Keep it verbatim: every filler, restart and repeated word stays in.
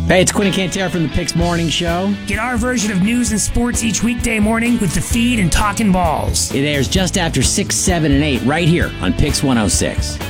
Hey, it's Quinn and Cantera from the Picks Morning Show. Get our version of news and sports each weekday morning with The Feed and Talkin' Balls. It airs just after six, seven, and eight right here on Picks one oh six.